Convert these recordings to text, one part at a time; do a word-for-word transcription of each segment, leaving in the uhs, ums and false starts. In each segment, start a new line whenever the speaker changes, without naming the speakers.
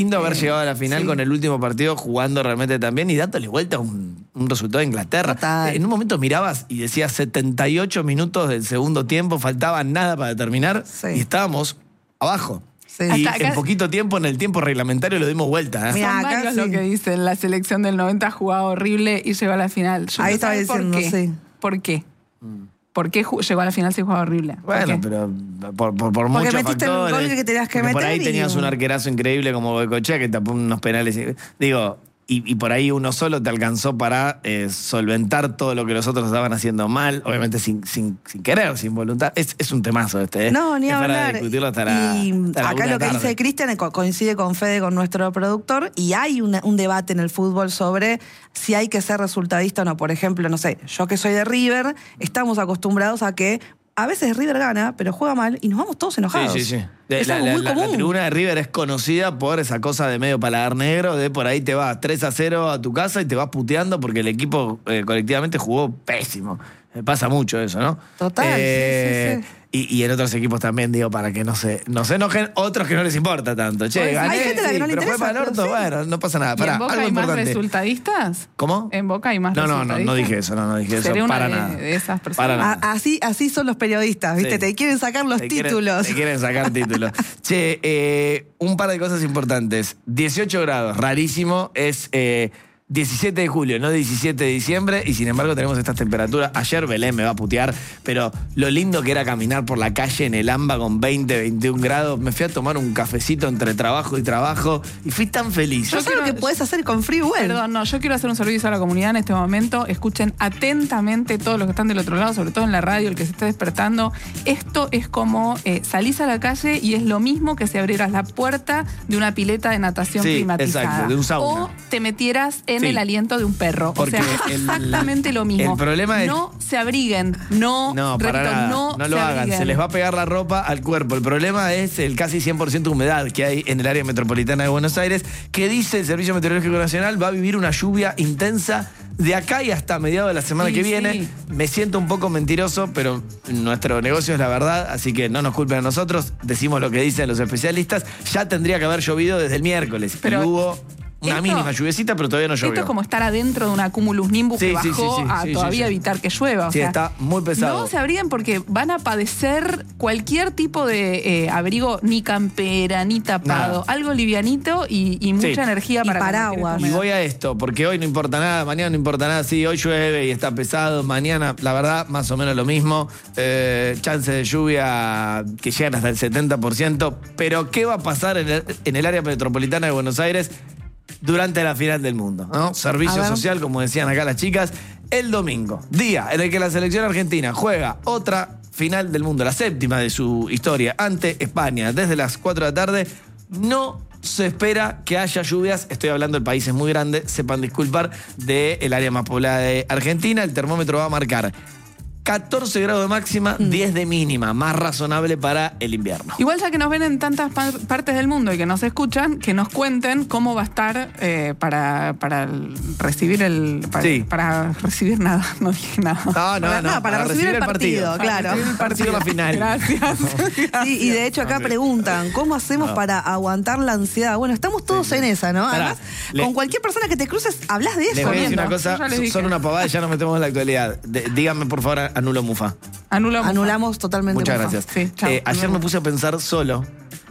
Lindo haber
eh,
llegado a la final
sí.
con el último partido jugando realmente también y dándole vuelta a un, un resultado de Inglaterra.
Total.
En un momento mirabas y decías setenta y ocho minutos del segundo tiempo, faltaba nada para terminar
Sí.
y estábamos abajo.
Sí.
Y
Hasta acá-
en poquito tiempo, en el tiempo reglamentario, lo dimos vuelta. ¿eh?
Mira,
Son
acá
varios
sí.
lo que dicen. La selección del noventa jugaba horrible y llegó a la final. Yo
Ahí
no
estaba
sé por
diciendo,
qué.
sí.
¿Por qué? ¿Por qué ju- llegó a la final si jugaba horrible? ¿Por
Bueno,
qué?
pero por, por, por
Porque
muchos
metiste el
factores.
gol que tenías que
Porque por
meter
ahí
y-
tenías un arquerazo increíble como Goicoechea que tapó unos penales. y- Digo, y, y por ahí uno solo te alcanzó para eh, solventar todo lo que los otros estaban haciendo mal, obviamente sin, sin, sin querer, sin voluntad. Es, es un temazo este, ¿eh?
No, ni
es para
hablar.
discutirlo hasta la,
y
hasta la
acá
una
lo
de
que
la tarde.
dice Cristian co- coincide con Fede, con nuestro productor, y hay una- un debate en el fútbol sobre si hay que ser resultadista o no. Por ejemplo, no sé, yo que soy de River, estamos acostumbrados a que a veces River gana, pero juega mal y nos vamos todos enojados.
Sí, sí, sí. De-
Es
la,
algo
la-
muy
la- la
común.
tribuna de River es conocida por esa cosa de medio paladar negro, de por ahí te vas tres a cero a tu casa y te vas puteando porque el equipo eh, colectivamente jugó pésimo. Eh, pasa mucho eso, ¿no?
Total,
Eh,
sí, sí, sí.
Y, y en otros equipos también, digo, para que no se, no se enojen otros que no les importa tanto. Che,
Pues,
gané,
hay gente a la que
sí,
no le
pero fue
interesa,
para el orto,
pero sí.
bueno, no pasa nada.
¿Y
Pará,
en Boca
algo
hay más
importante.
resultadistas?
¿Cómo?
En Boca hay más
No, no, no,
resultadistas.
no dije eso, no, no dije eso,
Seré una
para
de,
nada.
de esas personas.
Para nada.
A- así, así son los periodistas, ¿viste?
Sí.
Te quieren sacar los
Te quieren-
títulos.
Te quieren sacar títulos. Che, eh, un par de cosas importantes. dieciocho grados, rarísimo, es eh, diecisiete de julio, no diecisiete de diciembre, y sin embargo tenemos estas temperaturas. Ayer Belén me va a putear, pero lo lindo que era caminar por la calle en el AMBA con veinte, veintiún grados. Me fui a tomar un cafecito entre trabajo y trabajo y fui tan feliz.
Yo sé lo
quiero-
que puedes hacer con Freewell.
Perdón, no, yo quiero hacer un servicio a la comunidad en este momento. Escuchen atentamente todos los que están del otro lado, sobre todo en la radio, el que se esté despertando. Esto es como eh, salís a la calle y es lo mismo que si abrieras la puerta de una pileta de natación
Sí,
climatizada.
exacto, de un sauna.
O te metieras en
Sí.
el aliento de un perro.
Porque
o sea, es
el-
exactamente lo mismo.
el problema es-
No se abriguen, no,
No, para
repito,
nada.
no,
No lo
se
hagan.
abriguen.
Se les va a pegar la ropa al cuerpo. El problema es el casi cien por ciento de humedad que hay en el área metropolitana de Buenos Aires, que dice el Servicio Meteorológico Nacional va a vivir una lluvia intensa de acá y hasta mediados de la semana
Sí,
que viene.
sí.
Me siento un poco mentiroso, pero nuestro negocio es la verdad, así que no nos culpen a nosotros. Decimos lo que dicen los especialistas. Ya tendría que haber llovido desde el miércoles.
Pero
y hubo una
esto-
mínima lluviecita, pero todavía no llovió.
Esto es como estar adentro de una cumulus nimbus
Sí,
que
sí,
bajó
sí, sí,
a
sí,
todavía
sí, sí.
evitar que llueva. o
Sí,
sea,
está muy pesado.
No se abriguen porque van a padecer cualquier tipo de eh, abrigo, ni campera, ni tapado.
Nada.
Algo livianito y, y mucha
Sí.
energía
Y
para
paraguas.
combatir
Y
esta
voy
humedad.
a esto, porque hoy no importa nada, mañana no importa nada. Sí, hoy llueve y está pesado. Mañana, la verdad, más o menos lo mismo. Eh, chance de lluvia que llegan hasta el setenta por ciento. Pero, ¿qué va a pasar en el, en el área metropolitana de Buenos Aires durante la final del mundo? ¿No? Servicio
A ver.
social, como decían acá las chicas, el domingo. Día en el que la selección argentina juega otra final del mundo, la séptima de su historia, ante España, desde las cuatro de la tarde. No se espera que haya lluvias. Estoy hablando del país es muy grande, sepan disculpar, del área más poblada de Argentina. El termómetro va a marcar catorce grados de máxima, diez de mínima, más razonable para el invierno.
Igual ya que nos ven en tantas pa- partes del mundo y que nos escuchan, que nos cuenten cómo va a estar eh, para, para el- recibir el... Para,
Sí.
para recibir nada, no dije nada.
No, no,
Para
no,
nada, para recibir el partido, claro.
Para recibir el
Partido la final.
Gracias.
Sí, y de hecho acá
Ok.
preguntan, ¿cómo hacemos
No.
para aguantar la ansiedad? Bueno, estamos todos en esa, ¿no?
Pará,
Además,
le-
con cualquier persona que te cruces, hablas de
Les
eso.
voy a decir
Comiendo.
una cosa,
Yo ya les dije.
son una pavada y ya nos metemos en la actualidad. De- díganme, por favor, anulo Mufa.
Anulamos.
Anulamos totalmente.
Muchas
Mufa.
gracias.
Sí, chao.
Eh, ayer me puse a pensar solo.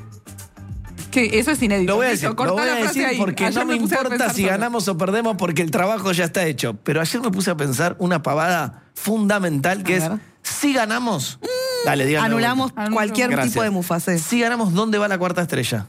Que eso es inédito.
Lo voy a
Listo,
decir,
cortá
lo voy
la
a
frase
decir
ahí.
porque
Ayer
no me
puse a
importa
pensar
si
solo.
ganamos o perdemos porque el trabajo ya está hecho. Pero ayer me puse a pensar una pavada fundamental que
A
es,
ver.
si ganamos, dale, díganme. de
Anulamos
Anulamos.
cualquier
Gracias.
tipo de Mufa, sí.
Si ganamos, ¿dónde va la cuarta estrella?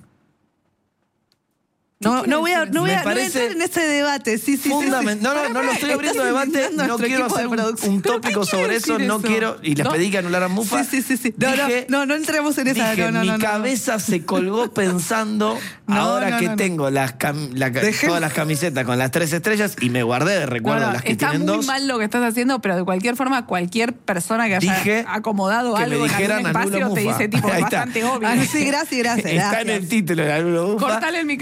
No, no voy a, no voy
Me
a, no voy a
parece
entrar en este debate. Sí, sí, sí, sí.
Fundament- No, no, no lo estoy
Estás
abriendo debate.
incendiando
No
nuestro
quiero
equipo de
hacer un,
producción.
un
¿Pero
tópico
qué quiere
sobre eso.
decir
No
eso?
quiero. Y les
No.
pedí que anularan Mufa.
Sí, sí, sí, sí. No,
Dije-
no, no, no entremos en esa.
Dije,
no, no,
mi
no, no.
cabeza se colgó pensando,
No,
ahora
no,
que
no, no.
tengo las cam- la ca-
Dejé-
todas las camisetas con las tres estrellas y me guardé de
No,
recuerdo
no,
las que
está
tienen
muy
dos.
mal lo que estás haciendo, pero de cualquier forma, cualquier persona que haya
Dije
acomodado
que me
algo en
dijeran
algún
anulo
espacio te
Mufa.
dice tipo
Ahí está.
bastante obvio.
Ah, sí, gracias, gracias.
Está
gracias.
en el título de Anulo Mufa.
Cortale el micrófono.
Sí, sí,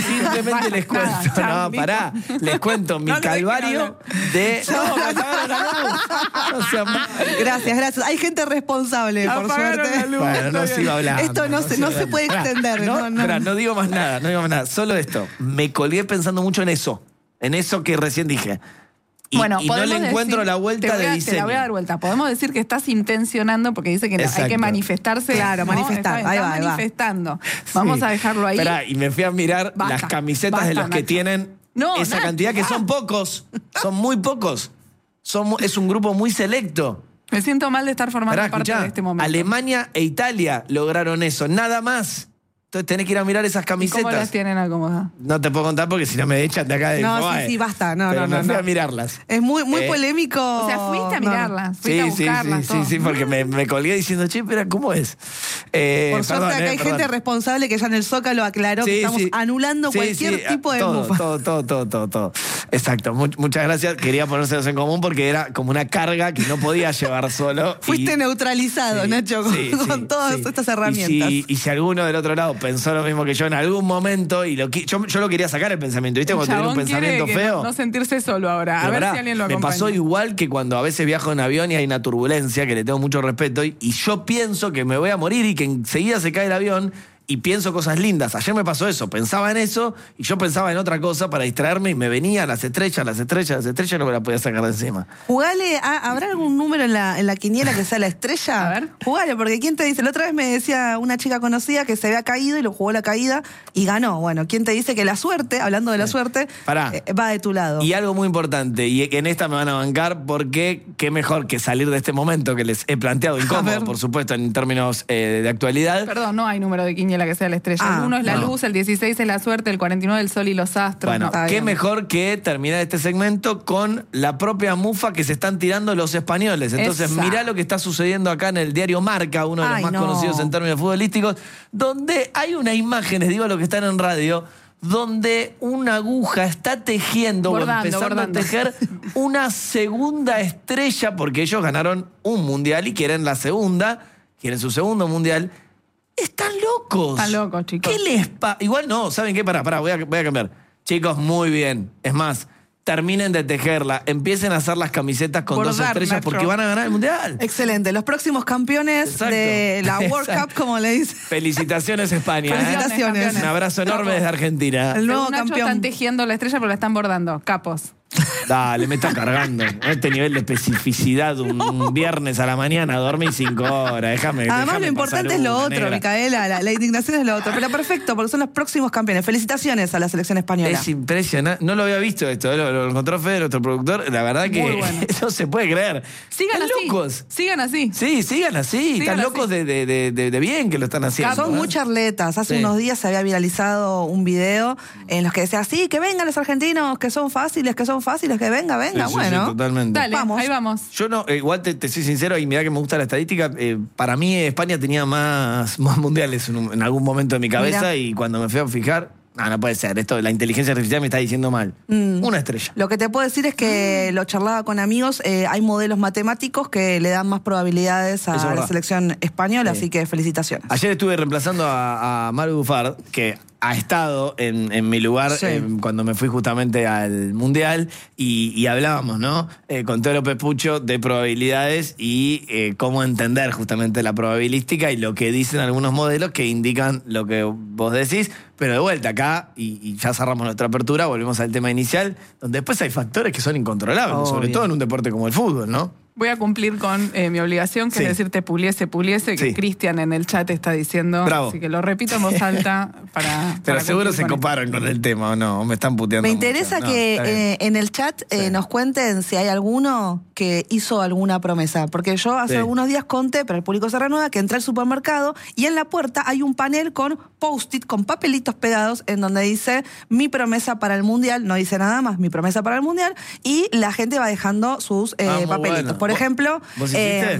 simplemente les cuento,
Nada, chao,
no,
listo.
pará, les cuento mi
No le dejen
calvario de... No, me apagaron la luz. No sean mal.
Gracias, gracias. Hay gente responsable, por
Apagaron
suerte.
la luz.
Bueno, no
Está
sigo
bien.
hablando.
Esto no se-
sigo
no se
hablando.
puede
Pará,
extender,
No,
no, no.
pará, no digo más nada, no digo más nada. Solo esto. Me colgué pensando mucho en eso. En eso que recién dije. Y,
Bueno,
y no
podemos
le encuentro
decir-
la
te
vuelta
voy a-
de
Te
diseño.
la voy a dar vuelta. Podemos decir que estás intencionando porque dice que no, hay
Exacto.
que manifestarse.
Claro,
¿no?
manifestar.
Está,
Ahí
está
va, ahí va.
manifestando. Vamos a dejarlo ahí.
Esperá, y me fui a mirar
Basta,
las camisetas
basta,
de los que
Nacho.
tienen
No,
esa
Nacho,
cantidad, que
ya.
son pocos. Son muy pocos. Son, mu- es un grupo muy selecto.
Me siento mal de estar formando
Pará,
parte
escuchá,
de este momento.
Alemania e Italia lograron eso, nada más. Entonces tenés que ir a mirar esas
¿Y ¿Cómo las
camisetas.
tienen acomodadas?
No te puedo contar porque si no me echan de acá de
No, sí,
Infobae.
sí, basta. No,
Pero
no,
me
no,
fui
no.
a mirarlas.
Es muy, muy
Eh,
polémico.
O sea, fuiste a
No, no.
mirarlas, fuiste a
Sí, sí,
buscarlas.
sí, sí,
todo.
sí, porque me, me colgué diciendo, che, espera, ¿cómo es? Eh,
Por suerte
perdón,
acá
eh,
hay
perdón.
gente responsable que ya en el Zócalo aclaró que
Sí,
estamos
sí.
anulando
Sí,
cualquier
sí,
tipo de
todo,
mufa.
todo, todo, todo, todo, todo. Exacto. Much- muchas gracias. Quería ponérselos en común porque era como una carga que no podía llevar solo. y-
Fuiste neutralizado,
Sí,
Nacho, con,
sí,
con
sí,
todas
sí.
estas
Y
herramientas.
si, y si alguno del otro lado pensó lo mismo que yo en algún momento, y lo, qui- yo, yo lo quería sacar el pensamiento, ¿viste?
El
Cuando tenés un
chabón quiere
pensamiento
que
feo.
No, no sentirse solo ahora. A
Pero
ver
pará,
si alguien lo
me
acompaña.
pasó igual que cuando a veces viajo en avión y hay una turbulencia, que le tengo mucho respeto, y, y yo pienso que me voy a morir y que enseguida se cae el avión, y pienso cosas lindas. Ayer me pasó eso, pensaba en eso y yo pensaba en otra cosa para distraerme y me venía las estrellas, las estrellas, las estrellas, no me las podía sacar de encima.
Jugale, a- ¿habrá algún número en la, en la quiniela que sea la estrella?
A ver.
Jugale, porque ¿quién te dice? La otra vez me decía una chica conocida que se había caído y lo jugó la caída y ganó. Bueno, ¿quién te dice que la suerte, hablando de la suerte,
Pará.
eh, va de tu lado?
Y algo muy importante, y en esta me van a bancar porque qué mejor que salir de este momento que les he planteado,
ver.
incómodo, por supuesto, en términos eh, de actualidad.
Perdón, no hay número de quiniela que sea la estrella.
Ah,
el uno es la
no.
luz, el dieciséis es la suerte, el cuarenta y nueve el sol y los astros.
Bueno,
no.
está
qué
bien.
mejor que terminar este segmento con la propia mufa que se están tirando los españoles. Entonces,
Esa.
mirá lo que está sucediendo acá en el diario Marca, uno de los
Ay,
más
no.
conocidos en términos futbolísticos, donde hay una imagen, les digo a los que están en radio, donde una aguja está tejiendo
Bordando,
o empezando
bordando.
a tejer una segunda estrella, porque ellos ganaron un mundial y quieren la segunda, quieren su segundo mundial. Están locos.
Están locos, chicos.
¿Qué les pasa? Igual no, ¿saben qué? Pará, pará, voy a, voy a cambiar. Chicos, muy bien. Es más, terminen de tejerla, empiecen a hacer las camisetas con dos
Bordar,
estrellas
Nacho.
porque van a ganar el mundial.
Excelente. Los próximos campeones
Exacto.
de la World
Exacto.
Cup, como le dice.
Felicitaciones, España. ¿eh?
Felicitaciones.
Un abrazo enorme desde Argentina.
El nuevo
Según Nacho,
campeón.
están tejiendo la estrella pero la están bordando. Capos.
Dale, me está cargando. Este nivel de especificidad, un, un viernes a la mañana, dormí cinco horas. Déjame.
Además,
déjame
lo importante
pasar
es lo
una,
otro,
negra.
Micaela. La, la indignación es lo otro. Pero perfecto, porque son los próximos campeones. Felicitaciones a la selección española.
Es impresionante. No lo había visto esto, ¿eh? lo, lo encontró Fede, nuestro productor. La verdad que
Muy bueno.
no se puede creer.
Sigan
Están
así.
locos.
Sigan así.
Sí, sigan así.
Sigan
Están
así.
locos de, de, de, de- de bien que lo están haciendo.
Son
¿eh?
muy charletas. Hace
Sí.
unos días se había viralizado un video en los que decía, sí, que vengan los argentinos, que son fáciles, que son fáciles, que venga, venga.
Sí, sí, sí,
bueno,
totalmente.
Dale,
Vamos.
ahí vamos.
Yo no, eh, igual te, te soy sincero y mirá que me gusta la estadística. eh, para mí España tenía más, más mundiales en, un- en algún momento de mi cabeza
Mirá.
y cuando me fui a fijar, no, no puede ser. Esto, la inteligencia artificial me está diciendo mal.
Mm.
Una estrella.
Lo que te puedo decir es que lo charlaba con amigos, eh, hay modelos matemáticos que le dan más probabilidades a
Eso es
la
verdad.
selección española,
Sí.
así que felicitaciones.
Ayer estuve reemplazando a, a Maru Bufard, que ha estado en, en mi lugar
Sí.
eh, cuando me fui justamente al Mundial y, y hablábamos, ¿no? Eh, con Teo López Pucho de probabilidades y eh, cómo entender justamente la probabilística y lo que dicen algunos modelos que indican lo que vos decís. Pero de vuelta acá, y, y ya cerramos nuestra apertura, volvemos al tema inicial, donde después hay factores que son incontrolables,
Obvio.
sobre todo en un deporte como el fútbol, ¿no?
Voy a cumplir con eh, mi obligación, que
Sí.
es decirte puliese, puliese, que
Sí.
Cristian en el chat está diciendo.
Bravo.
Así que lo repito en voz alta para.
Pero
para
seguro
cumplir
se
con esto.
coparon con el tema, ¿o no? ¿O me están puteando
Me
mucho?
interesa
No,
que
está bien.
eh, en el chat eh,
Sí.
nos cuenten si hay alguno que hizo alguna promesa. Porque yo hace
Sí.
algunos días conté, pero el público se renueva, que entré al supermercado y en la puerta hay un panel con post-it, con papelitos pegados, en donde dice mi promesa para el mundial, no dice nada más, mi promesa para el mundial, y la gente va dejando sus eh,
Ah, muy
papelitos.
bueno.
Por
¿Vos-
ejemplo,
vos
eh,
hiciste?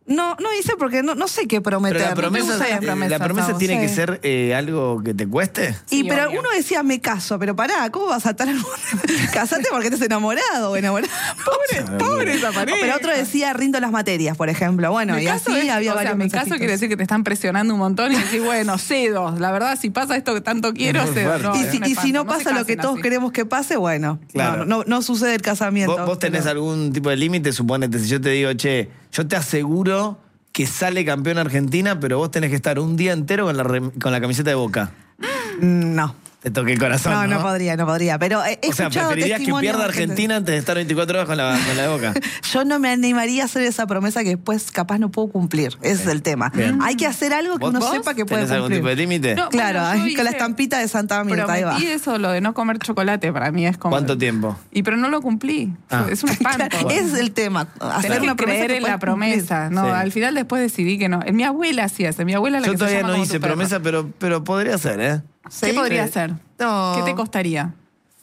No, no hice porque no, no sé qué prometer.
Pero la promesa,
no sé.
la promesa, la promesa
Gustavo,
tiene
sí.
que ser eh, algo que te cueste.
Y
Sí,
pero
obvio.
uno decía, me caso, pero pará, ¿cómo vas a atar al mundo? Casate porque estás enamorado o enamorada.
Pobre, pobre esa pareja.
Pero otro decía, rindo las materias, por ejemplo. Bueno,
Me
y
caso
así
es-
había
o sea,
varios
me caso
mensajitos.
quiere decir que te están presionando un montón y decís, bueno, cedo. La verdad, si pasa esto que tanto quiero,
Muy
cedo.
fuerte.
No,
Y
es
si,
un
y si
espanto.
no
se
pasa lo que
casen
todos
así.
queremos que pase, bueno,
Claro.
no, no, no sucede el casamiento.
¿Vos, vos tenés
pero-
algún tipo de límite? Suponete, si yo te digo, che, yo te aseguro que sale campeón Argentina, pero vos tenés que estar un día entero con la, rem- con la camiseta de Boca.
No.
Te toqué el corazón,
No,
¿no?
no podría, no podría. Pero he, he
O sea,
escuchado
preferirías que
testimonios
pierda
de gente-
Argentina antes de estar veinticuatro horas con la, con la de Boca.
Yo no me animaría a hacer esa promesa que después capaz no puedo cumplir. Ese es el tema.
Bien.
Hay que hacer algo que
¿Vos-
uno
vos
sepa que puede
¿Tenés algún
cumplir.
tipo de límite?
No,
Claro,
bueno, yo
ahí con la
hice-
estampita de Santa Mirta, ahí va.
Prometí eso, lo de no comer chocolate, para mí es como...
¿Cuánto tiempo?
Y pero no lo cumplí.
Ah.
Es un espanto.
Ese es el tema. Hacer
Tenés
una
que
promesa
creer en
puedes
la promesa.
cumplir.
No,
Sí.
al final después decidí que no. En mi abuela hacía eso. Mi abuela la
Yo
que se
todavía
llama
no
como
hice
tu perro.
promesa, pero, pero podría ser, ¿eh?
¿Qué
¿Sí?
podría
Sí.
hacer?
No.
¿Qué te costaría?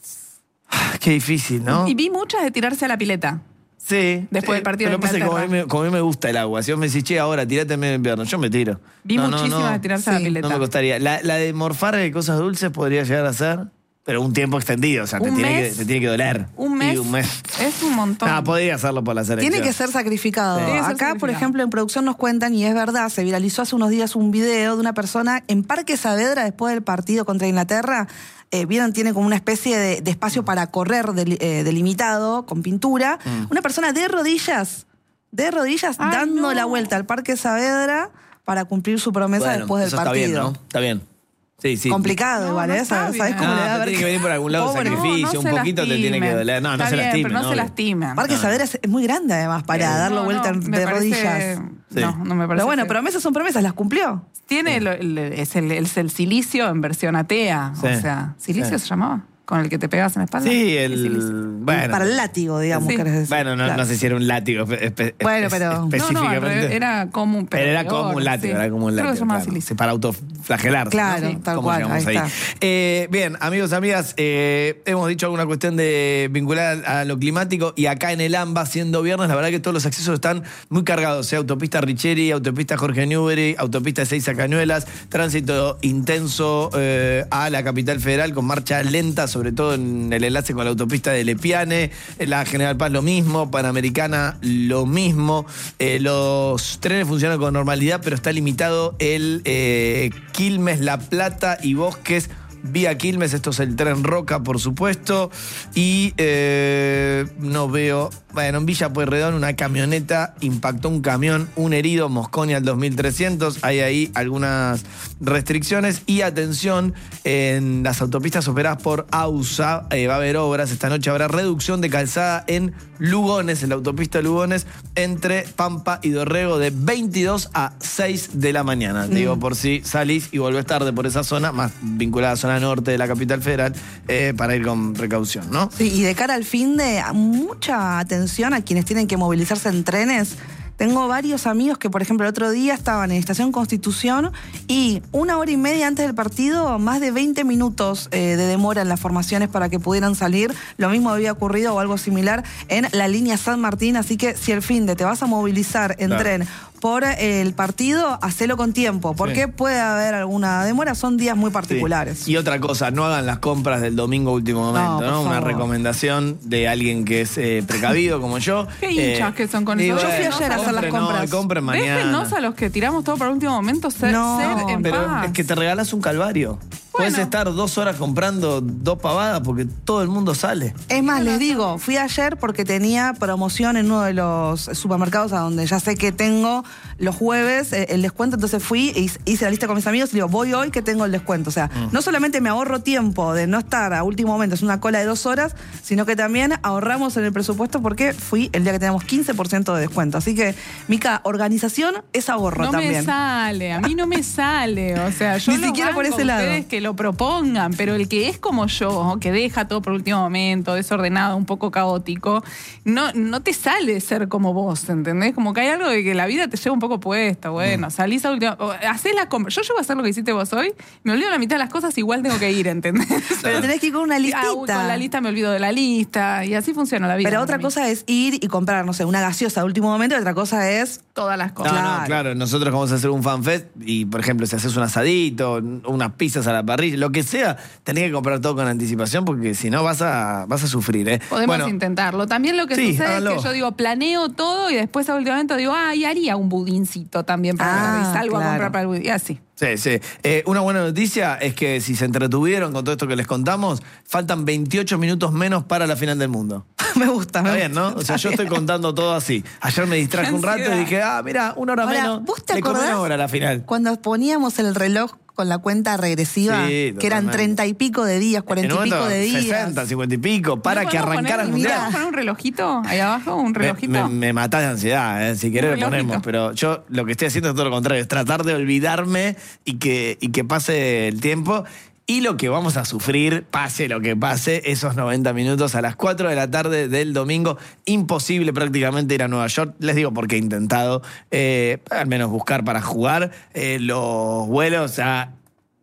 Ah, qué difícil, ¿no?
Y vi muchas de tirarse a la pileta.
Sí.
Después del partido
Pero
de
pasa que como a, mí
Inglaterra.
me, como a mí me gusta el agua, si vos me decís, che, ahora tirate en medio del invierno, yo me tiro.
Vi
No, no,
muchísimas
no.
de tirarse a la
Sí.
pileta.
No me costaría. La, la de morfar de cosas dulces podría llegar a ser, pero un tiempo extendido, o sea, te
¿Un
tiene, que,
mes?
te tiene que doler.
Un mes,
Y un mes.
es un montón.
Ah, podría hacerlo por la selección.
Tiene que ser sacrificado.
Sí. Tiene que ser
Acá, por
sacrificado.
ejemplo, en producción nos cuentan, y es verdad, se viralizó hace unos días un video de una persona en Parque Saavedra después del partido contra Inglaterra. Eh, Vieron, tiene como una especie de, de espacio para correr del- eh, delimitado con pintura.
Mm.
Una persona de rodillas, de rodillas,
Ay,
dando
no.
la vuelta al Parque Saavedra para cumplir su promesa
Bueno,
después del
eso
partido.
Está bien, ¿no? Está bien. Sí, sí.
Complicado
No,
igual,
no
¿eh?
está
¿Sabes
bien.
cómo
No,
le da a
te
ver
tiene
que-
que venir por algún lado
Pobre.
sacrificio,
No, no
un
se
poquito te tiene que
lastimen.
doler. No, no
Está
se
bien,
lastimen.
pero no se
obvio.
lastimen.
Parque
No.
Saavedra es, es muy grande además para
Eh,
darlo
no,
vuelta
no,
de
me parece-
rodillas.
Sí.
No, no me parece.
Pero bueno,
que-
promesas son promesas, ¿las cumplió?
Tiene lo- el, es, el, es el silicio en versión atea.
Sí.
O sea, ¿silicio
Sí.
se llamaba? ¿Con el que te pegas en la espalda?
Sí,
silicio.
el. Bueno.
Para el látigo, digamos,
Sí.
querés decir.
Bueno, no,
Claro.
no sé si era un látigo espe- espe-
Bueno,
espe-
pero- No, no,
No, no, al
específicamente.
revés, era como un
Pero era
peor,
como un látigo,
sí.
era como un
Creo
látigo.
que se llamaba
claro.
silicio.
Sí, para autoflagelarse.
Claro,
¿no?
tal
¿Cómo
cual,
llegamos
ahí
ahí?
está.
Eh, bien, amigos, amigas, eh, hemos dicho alguna cuestión de vinculada a lo climático y acá en el AMBA, siendo viernes, la verdad que todos los accesos están muy cargados. ¿eh? Autopista Richeri, autopista Jorge Newbery, autopista Ezeiza Cañuelas, tránsito intenso eh, a la capital federal con marcha lenta, sobre todo en el enlace con la autopista de Lepiane, la General Paz lo mismo, Panamericana lo mismo. Eh, los trenes funcionan con normalidad, pero está limitado el eh, Quilmes, La Plata y Bosques vía Quilmes. Esto es el tren Roca, por supuesto. Y eh, no veo... Bueno, en Villa Pueyrredón una camioneta impactó un camión, un herido, Mosconi al dos mil trescientos. Hay ahí algunas restricciones. Y atención, en las autopistas operadas por AUSA eh, va a haber obras. Esta noche habrá reducción de calzada en Lugones, en la autopista Lugones, entre Pampa y Dorrego de veintidós a seis de la mañana. Te digo, por si salís y volvés tarde por esa zona, más vinculada a la zona norte de la capital federal, eh, para ir con precaución, ¿no?
Sí, y de cara al fin de mucha atención a quienes tienen que movilizarse en trenes. Tengo varios amigos que, por ejemplo, el otro día estaban en Estación Constitución y una hora y media antes del partido, más de veinte minutos eh, de demora en las formaciones para que pudieran salir. Lo mismo había ocurrido o algo similar en la línea San Martín, así que si el fin de te vas a movilizar en
Claro.
tren por el partido, hacelo con tiempo, porque
Sí.
puede haber alguna demora, son días muy particulares.
Sí. Y otra cosa, no hagan las compras del domingo último momento,
No, por
¿no? Una
favor.
recomendación de alguien que es eh, precavido como yo.
Qué hinchas que son con
y
eso.
Yo fui
bueno,
ayer a hacer las
compren,
compras.
No, compren mañana.
Déjenos a los que tiramos todo para el último momento ser,
No,
ser en
Pero
paz.
es que te regalas un calvario. Puedes
Bueno.
estar dos horas comprando dos pavadas porque todo el mundo sale.
Es más, les digo, fui ayer porque tenía promoción en uno de los supermercados a donde ya sé que tengo los jueves eh, el descuento, entonces fui e hice- hice la lista con mis amigos y digo, voy hoy que tengo el descuento. O sea,
Mm.
no solamente me ahorro tiempo de no estar a último momento, es una cola de dos horas, sino que también ahorramos en el presupuesto porque fui el día que tenemos quince por ciento de descuento. Así que, Mica, organización es ahorro
No
también.
me sale, a mí no me sale. O sea, yo
Ni
lo
siquiera por
banco,
ese lado.
ustedes que lo lo propongan, pero el que es como yo, que deja todo por último momento, desordenado, un poco caótico, no, no te sale ser como vos, ¿entendés? Como que hay algo de que la vida te lleva un poco puesta, bueno, mm. salís a última... Hacés la compra. Yo llego a hacer lo que hiciste vos hoy, me olvido la mitad de las cosas, igual tengo que ir, ¿entendés?
Pero tenés que ir con una listita.
Ah, con la lista me olvido de la lista, y así funciona la vida.
Pero otra cosa es ir y comprar, no sé, una gaseosa a último momento, y otra cosa es...
Todas las cosas.
No,
Claro.
no, claro. Nosotros vamos a hacer un fanfest y, por ejemplo, si haces un asadito, unas pizzas a la parrilla, lo que sea, tenés que comprar todo con anticipación porque si no vas a, vas a sufrir, ¿eh?
Podemos
Bueno,
intentarlo. También lo que
sí,
sucede
háganlo.
es que yo digo, planeo todo y después a último momento digo, ah, y haría un budincito también para
Ah,
y salgo
claro.
a comprar para el budín. Y así.
Sí, sí. Eh, una buena noticia es que si se entretuvieron con todo esto que les contamos, faltan veintiocho minutos menos para la final del mundo.
me gusta, me
Está bien,
gusta.
¿no? O sea, yo estoy contando todo así. Ayer me distraje
Qué
un rato y
ansiedad.
dije, ah, mira, una hora
Ahora,
menos.
¿vos te
Le comí
acordás
una hora a la final.
cuando poníamos el reloj con la cuenta regresiva?
Sí,
que eran
totalmente.
treinta y pico de días, cuarenta
En un
y pico
momento,
de días.
sesenta, cincuenta y pico, para
¿No
que
podemos
arrancara el
poner-
mundial.
¿Podemos poner un relojito ahí abajo? ¿Un
Me,
relojito?
me, me matás de ansiedad, ¿eh? Si querés
Un
lo ponemos,
relojito.
pero yo lo que estoy haciendo es todo lo contrario, es tratar de olvidarme y que, y que pase el tiempo. Y lo que vamos a sufrir, pase lo que pase, esos noventa minutos a las cuatro de la tarde del domingo. Imposible prácticamente ir a Nueva York. Les digo porque he intentado, eh, al menos buscar para jugar. Eh, los vuelos ya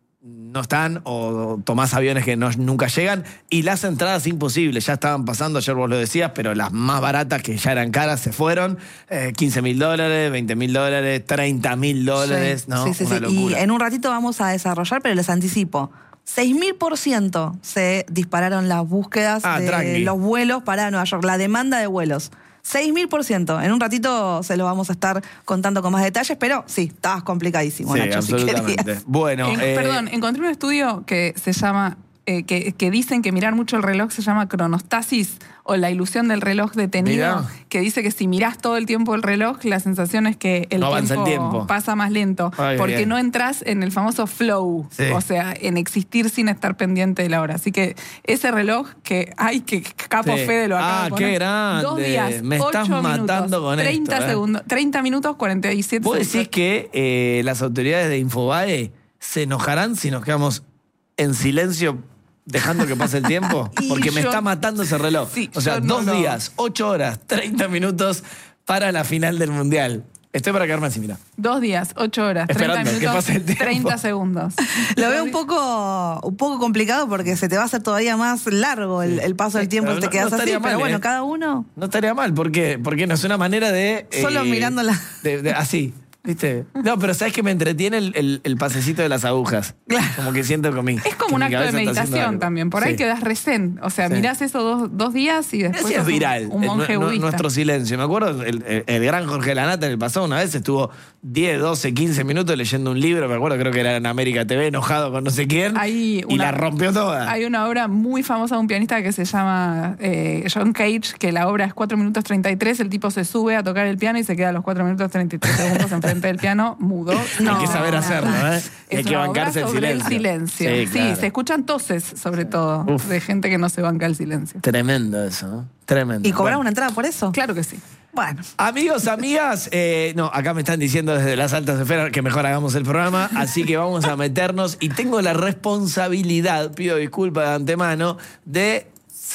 no están o tomás aviones que no, nunca llegan. Y las entradas imposibles, ya estaban pasando, ayer vos lo decías, pero las más baratas que ya eran caras se fueron. Eh, quince mil dólares, veinte mil dólares, treinta mil dólares,
Sí,
¿no?
sí, sí,
Una
sí.
locura.
Y en un ratito vamos a desarrollar, pero les anticipo. seis mil por ciento se dispararon las búsquedas
Ah,
de
tranqui.
los vuelos para Nueva York, la demanda de vuelos. seis mil por ciento. En un ratito se lo vamos a estar contando con más detalles, pero sí, estabas complicadísimo,
Sí,
Nacho, si
absolutamente.
querías.
Bueno,
En-
eh,
Perdón, encontré un estudio que se llama, eh, que, que dicen que mirar mucho el reloj se llama cronostasis o la ilusión del reloj detenido,
Mirá.
que dice que si mirás todo el tiempo el reloj, la sensación es que el
No avanza el
tiempo,
tiempo.
pasa más lento,
Ay,
porque
bien.
no entras en el famoso flow,
Sí.
o sea, en existir sin estar pendiente de la hora. Así que ese reloj que, ay, que capo
Sí.
Fede lo acaba
Ah,
de poner.
qué grande.
Dos días,
Me estás
ocho
matando
minutos,
con
treinta
esto, ¿eh?
segundos, treinta minutos, cuarenta y siete
¿Vos
segundos.
decís que eh, las autoridades de Infobae se enojarán si nos quedamos en silencio dejando que pase el tiempo?
Y
Porque me
yo-
está matando ese reloj.
Sí,
o sea,
yo no
dos
lo-
días, ocho horas, treinta minutos para la final del Mundial. Estoy para quedarme así, mira.
Dos días, ocho horas,
Esperando
treinta
que
minutos,
pase el tiempo.
treinta segundos.
Lo veo un poco, un poco complicado porque se te va a hacer todavía más largo el, el paso del tiempo
Pero
y te
no-
quedas
no
así.
estaría
Pero
mal,
bueno,
¿eh?
cada uno.
No estaría mal, ¿por qué? Porque no es una manera de...
Solo mirándola.
de- de- así, ¿viste? No, pero ¿sabes que me entretiene el, el- el pasecito de las agujas?
Claro.
Como que siento conmigo.
Es como un acto de meditación también. Por ahí quedas recén. O sea,
Sí.
mirás eso dos, dos días y después
Ese es
sos un-
viral,
un
el-
monje
nu-
budista.
nuestro silencio. Me acuerdo, el, el- el gran Jorge Lanata en el pasado una vez estuvo diez, doce, quince minutos leyendo un libro, me acuerdo, creo que era en América T V, enojado con no sé quién,
Hay
y
una-
la rompió toda.
Hay una obra muy famosa de un pianista que se llama eh, John Cage, que la obra es cuatro minutos treinta y tres, el tipo se sube a tocar el piano y se queda a los cuatro minutos treinta y tres segundos enfrente del piano, mudo.
Hay que saber hacerlo, ¿eh? Y hay
Es
que
una obra
bancarse el
sobre
silencio.
silencio.
Sí,
Sí,
claro.
se escuchan toses, sobre todo,
Uf.
de gente que no se banca el silencio.
Tremendo eso, ¿no? Tremendo.
¿Y cobrar
Bueno.
una entrada por eso?
Claro que sí.
Bueno.
Amigos, amigas, eh, no, acá me están diciendo desde las altas esferas que mejor hagamos el programa, así que vamos a meternos y tengo la responsabilidad, pido disculpas de antemano, de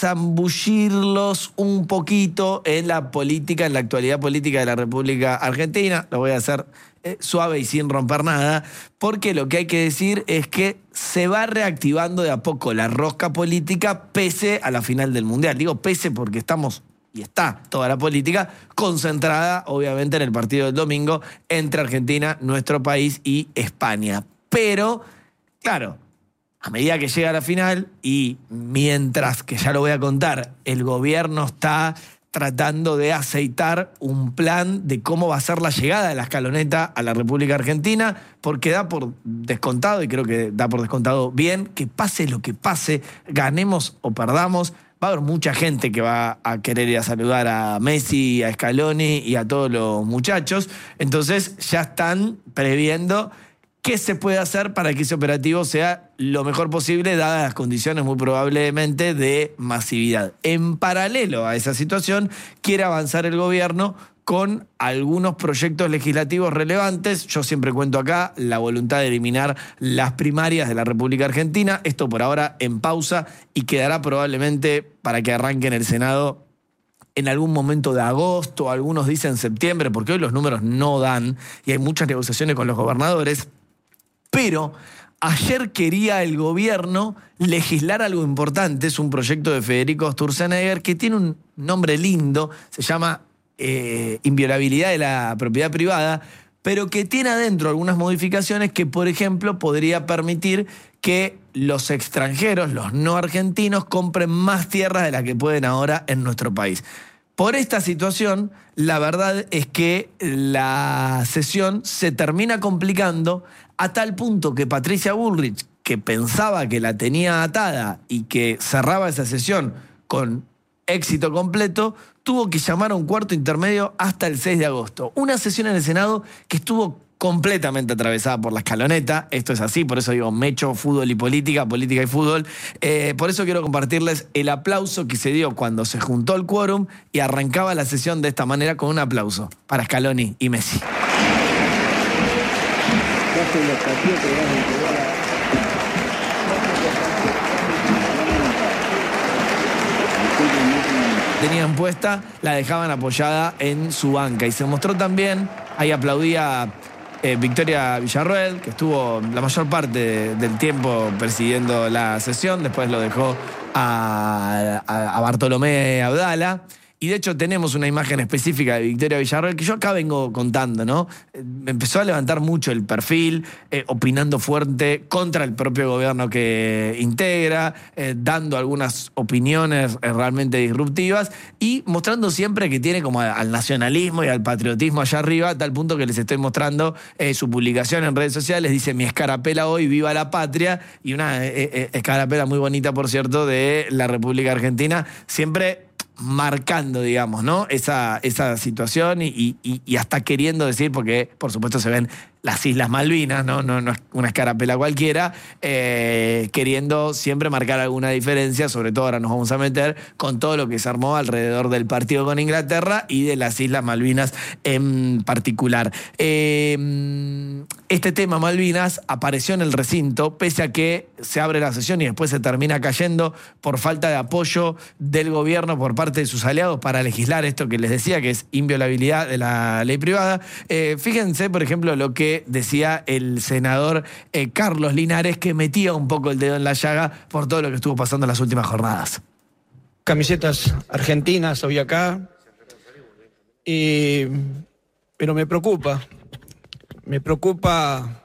zambullirlos un poquito en la política, en la actualidad política de la República Argentina. Lo voy a hacer eh, suave y sin romper nada, porque lo que hay que decir es que se va reactivando de a poco la rosca política pese a la final del Mundial. Digo pese porque estamos... y está toda la política concentrada, obviamente, en el partido del domingo entre Argentina, nuestro país y España. Pero, claro, a medida que llega la final y mientras, que ya lo voy a contar, el gobierno está tratando de aceitar un plan de cómo va a ser la llegada de la escaloneta a la República Argentina, porque da por descontado, y creo que da por descontado bien, que pase lo que pase, ganemos o perdamos, va a haber mucha gente que va a querer ir a saludar a Messi, a Scaloni y a todos los muchachos. Entonces ya están previendo qué se puede hacer para que ese operativo sea lo mejor posible, dadas las condiciones muy probablemente de masividad. En paralelo a esa situación, quiere avanzar el gobierno con algunos proyectos legislativos relevantes. Yo siempre cuento acá la voluntad de eliminar las primarias de la República Argentina. Esto por ahora en pausa y quedará probablemente para que arranque en el Senado en algún momento de agosto, algunos dicen septiembre, porque hoy los números no dan y hay muchas negociaciones con los gobernadores. Pero ayer quería el gobierno legislar algo importante. Es un proyecto de Federico Sturzenegger que tiene un nombre lindo, se llama eh, Inviolabilidad de la Propiedad Privada, pero que tiene adentro algunas modificaciones que, por ejemplo, podría permitir que los extranjeros, los no argentinos, compren más tierras de las que pueden ahora en nuestro país. Por esta situación, la verdad es que la sesión se termina complicando a tal punto que Patricia Bullrich, que pensaba que la tenía atada y que cerraba esa sesión con éxito completo, tuvo que llamar a un cuarto intermedio hasta el seis de agosto. Una sesión en el Senado que estuvo completamente atravesada por la escaloneta. Esto es así, por eso digo mecho, fútbol y política, política y fútbol. Eh, por eso quiero compartirles el aplauso que se dio cuando se juntó el quórum y arrancaba la sesión de esta manera, con un aplauso para Scaloni y Messi. Tenían puesta, la dejaban apoyada en su banca. Y se mostró también, ahí aplaudía Eh, Victoria Villarroel, que estuvo la mayor parte de, del tiempo presidiendo la sesión, después lo dejó a, a, a Bartolomé Abdala. Y de hecho tenemos una imagen específica de Victoria Villarroel que yo acá vengo contando, ¿no? Me empezó a levantar mucho el perfil, eh, opinando fuerte contra el propio gobierno que integra, eh, dando algunas opiniones eh, realmente disruptivas y mostrando siempre que tiene como al nacionalismo y al patriotismo allá arriba, a tal punto que les estoy mostrando eh, su publicación en redes sociales. Dice: mi escarapela hoy, viva la patria. Y una eh, eh, escarapela muy bonita, por cierto, de la República Argentina, siempre marcando, digamos, ¿no? Esa, esa situación y, y, y hasta queriendo decir, porque por supuesto se ven las Islas Malvinas, no, no, no es una escarapela cualquiera, eh, queriendo siempre marcar alguna diferencia. Sobre todo ahora nos vamos a meter con todo lo que se armó alrededor del partido con Inglaterra y de las Islas Malvinas en particular. Eh, este tema Malvinas apareció en el recinto, pese a que se abre la sesión y después se termina cayendo por falta de apoyo del gobierno por parte de sus aliados para legislar esto que les decía, que es inviolabilidad de la ley privada. Eh, fíjense, por ejemplo, lo que decía el senador eh, Carlos Linares, que metía un poco el dedo en la llaga por todo lo que estuvo pasando en las últimas jornadas.
Camisetas argentinas hoy acá, y, pero me preocupa, me preocupa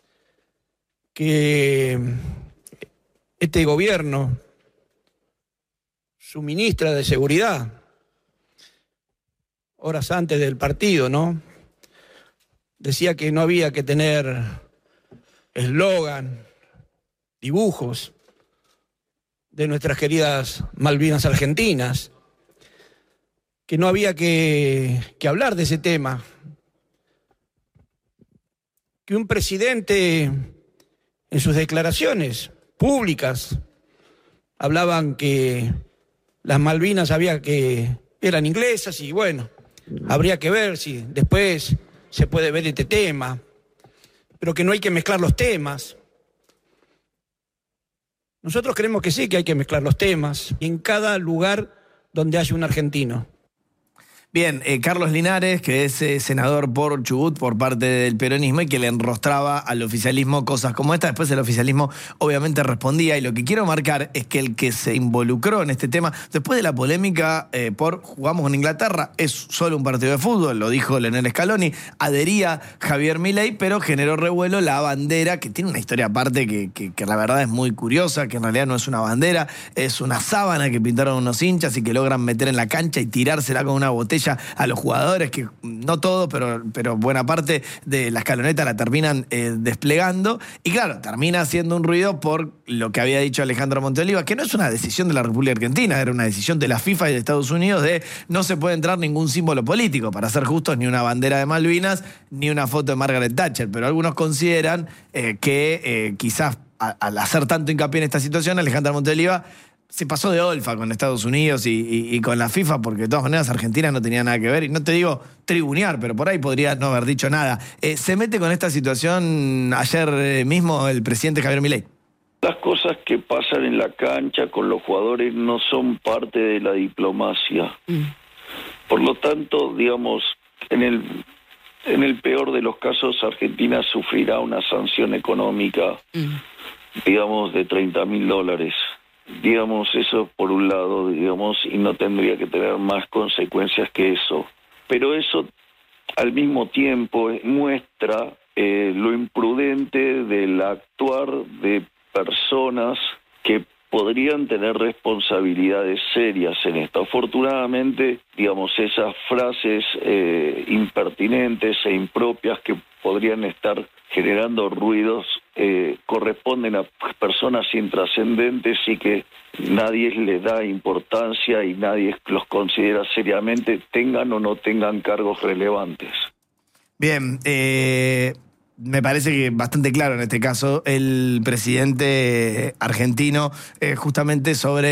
que este gobierno, su ministra de Seguridad, horas antes del partido, ¿no?, decía que no había que tener eslogan, dibujos de nuestras queridas Malvinas argentinas, que no había que, que hablar de ese tema, que un presidente en sus declaraciones públicas hablaban que las Malvinas había que eran inglesas y bueno, habría que ver si después se puede ver este tema, pero que no hay que mezclar los temas. Nosotros creemos que sí, que hay que mezclar los temas en cada lugar donde haya un argentino.
Bien, eh, Carlos Linares, que es eh, senador por Chubut por parte del peronismo y que le enrostraba al oficialismo cosas como esta. Después el oficialismo obviamente respondía, y lo que quiero marcar es que el que se involucró en este tema, después de la polémica eh, por jugamos con Inglaterra, es solo un partido de fútbol, lo dijo Leonel Scaloni, adhería Javier Milei, pero generó revuelo la bandera, que tiene una historia aparte que, que, que la verdad es muy curiosa, que en realidad no es una bandera, es una sábana que pintaron unos hinchas y que logran meter en la cancha y tirársela con una botella a los jugadores, que no todo, pero, pero buena parte de la escaloneta la terminan eh, desplegando. Y claro, termina haciendo un ruido por lo que había dicho Alejandro Monteoliva, que no es una decisión de la República Argentina, era una decisión de la FIFA y de Estados Unidos de no se puede entrar ningún símbolo político, para ser justos, ni una bandera de Malvinas, ni una foto de Margaret Thatcher. Pero algunos consideran eh, que eh, quizás a, al hacer tanto hincapié en esta situación, Alejandro Monteoliva se pasó de olfa con Estados Unidos y, y, y con la FIFA, porque de todas maneras Argentina no tenía nada que ver. Y no te digo tribunear, pero por ahí podría no haber dicho nada. Eh, se mete con esta situación ayer eh, mismo el presidente Javier Milei.
Las cosas que pasan en la cancha con los jugadores no son parte de la diplomacia. Mm. Por lo tanto, digamos, en el, en el peor de los casos, Argentina sufrirá una sanción económica, mm. digamos, de treinta mil dólares. Digamos, eso por un lado, digamos, y no tendría que tener más consecuencias que eso. Pero eso, al mismo tiempo, muestra eh, lo imprudente del actuar de personas que podrían tener responsabilidades serias en esto. Afortunadamente, digamos, esas frases eh, impertinentes e impropias que podrían estar generando ruidos eh, corresponden a personas intrascendentes y que nadie les da importancia y nadie los considera seriamente, tengan o no tengan cargos relevantes.
Bien, eh... me parece que bastante claro en este caso el presidente argentino, eh, justamente sobre